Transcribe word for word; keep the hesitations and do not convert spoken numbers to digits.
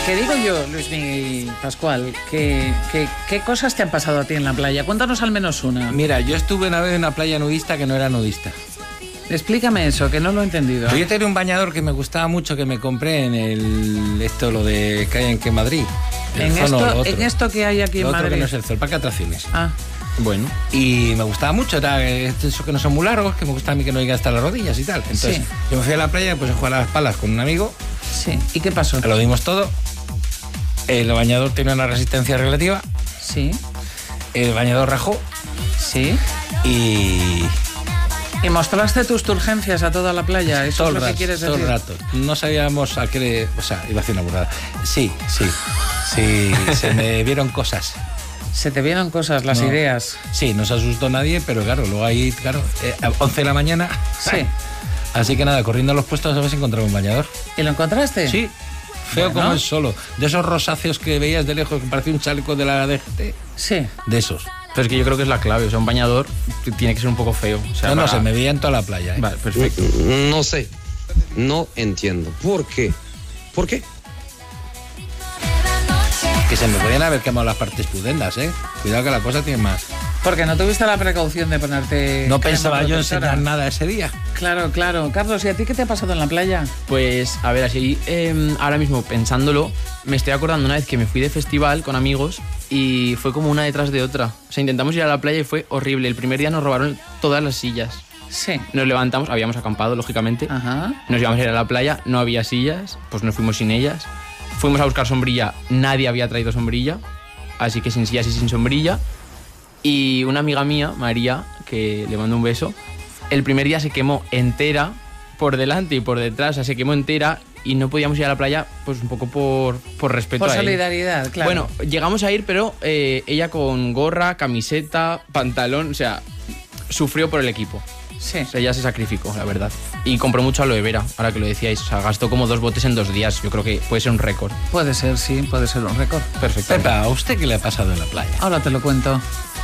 Que digo yo, Luismi Pascual, que, que, ¿qué cosas te han pasado a ti en la playa? Cuéntanos al menos una. Mira, yo estuve una vez en una playa nudista que no era nudista. Explícame eso, que no lo he entendido. Yo tenía un bañador que me gustaba mucho, que me compré en el... Esto, lo de que hay en que Madrid. En esto, en esto que hay aquí en lo otro Madrid. Que no es el Zoo, el Parque de Atracciones. Ah. Bueno, y me gustaba mucho, era eso que no son muy largos, que me gustaba a mí que no lleguen hasta las rodillas y tal. Entonces, sí. yo me fui a la playa, pues a jugar a las palas con un amigo. Sí. ¿Y qué pasó? Lo dimos todo. El bañador tenía una resistencia relativa. Sí. El bañador rajó. Sí. Y... ¿Y mostraste tus turgencias a toda la playa? ¿Eso todo es lo rato, que quieres decir? Todo el rato. No sabíamos a qué... O sea, iba a hacer una burrada. Sí, sí. Sí, se me vieron cosas. Se te vieron cosas, las no. ideas. Sí, no se asustó nadie, pero claro, luego ahí, claro, eh, a once de la mañana. Sí. Así que nada, corriendo a los puestos a ver si encontraba un bañador. ¿Y lo encontraste? Sí. Feo bueno. como es solo. De esos rosáceos que veías de lejos que parecía un chaleco de la D G T. Sí. De esos. Pero es que yo creo que es la clave. O sea, un bañador tiene que ser un poco feo. O sea, no, no, para... se me veía en toda la playa. ¿eh? Vale, perfecto. No sé. No entiendo. ¿Por qué? ¿Por qué? Que se me podían haber quemado las partes pudendas, ¿eh? Cuidado que la cosa tiene más. Porque no tuviste la precaución de ponerte... No pensaba yo protectora. enseñar nada ese día. Claro, claro. Carlos, ¿y a ti qué te ha pasado en la playa? Pues, a ver, así, eh, ahora mismo pensándolo, me estoy acordando una vez que me fui de festival con amigos y fue como una detrás de otra. O sea, intentamos ir a la playa y fue horrible. El primer día nos robaron todas las sillas. Sí. Nos levantamos, habíamos acampado, lógicamente. Ajá. Nos íbamos a ir a la playa, no había sillas, pues nos fuimos sin ellas. Fuimos a buscar sombrilla, nadie había traído sombrilla, así que sin sillas y sin sombrilla. Y una amiga mía, María, que le mando un beso, el primer día se quemó entera por delante y por detrás, o sea, se quemó entera y no podíamos ir a la playa, pues un poco por, por respeto por a ella. Por solidaridad, claro. Bueno, llegamos a ir, pero eh, ella con gorra, camiseta, pantalón, o sea, sufrió por el equipo. Sí. O sea, ella se sacrificó, la verdad. Y compró mucho aloe vera, ahora que lo decíais. O sea, gastó como dos botes en dos días. Yo creo que puede ser un récord. Puede ser, sí, puede ser un récord. Perfecto. Pepa, ¿a usted qué le ha pasado en la playa? Ahora te lo cuento.